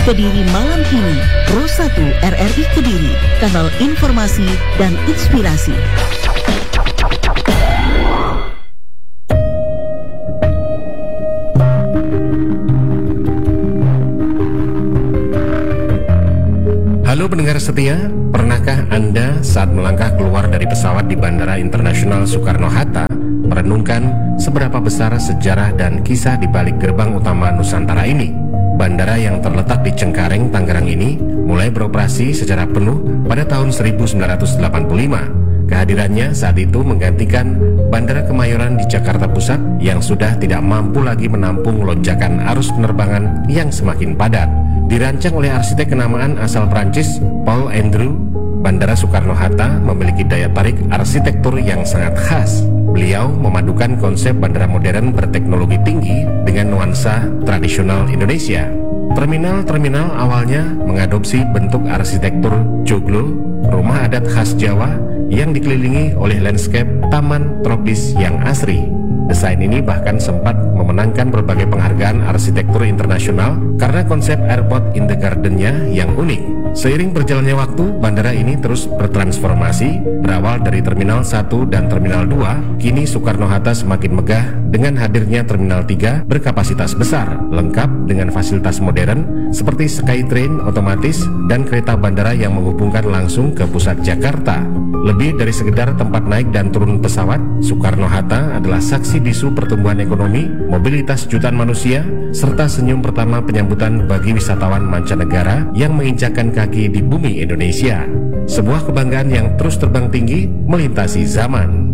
Kediri malam ini, Pro 1 RRI Kediri, kanal informasi dan inspirasi. Halo pendengar setia, pernahkah Anda saat melangkah keluar dari pesawat di Bandara Internasional Soekarno-Hatta merenungkan seberapa besar sejarah dan kisah di balik gerbang utama Nusantara ini? Bandara yang terletak di Cengkareng, Tangerang ini mulai beroperasi secara penuh pada tahun 1985. Kehadirannya saat itu menggantikan Bandara Kemayoran di Jakarta Pusat yang sudah tidak mampu lagi menampung lonjakan arus penerbangan yang semakin padat. Dirancang oleh arsitek kenamaan asal Prancis, Paul Andrew, Bandara Soekarno-Hatta memiliki daya tarik arsitektur yang sangat khas. Beliau memadukan konsep bandara modern berteknologi tinggi dengan nuansa tradisional Indonesia. Terminal-terminal awalnya mengadopsi bentuk arsitektur joglo, rumah adat khas Jawa yang dikelilingi oleh landscape taman tropis yang asri. Desain ini bahkan sempat memenangkan berbagai penghargaan arsitektur internasional karena konsep airport in the garden-nya yang unik. Seiring berjalannya waktu, bandara ini terus bertransformasi. Berawal dari Terminal 1 dan Terminal 2, kini Soekarno-Hatta semakin megah dengan hadirnya Terminal 3 berkapasitas besar, lengkap dengan fasilitas modern seperti Skytrain otomatis dan kereta bandara yang menghubungkan langsung ke pusat Jakarta. Lebih dari sekedar tempat naik dan turun pesawat, Soekarno-Hatta adalah saksi bisu pertumbuhan ekonomi, mobilitas jutaan manusia, serta senyum pertama penyambutan bagi wisatawan mancanegara yang menginjakkan kaki di bumi Indonesia. Sebuah kebanggaan yang terus terbang tinggi melintasi zaman.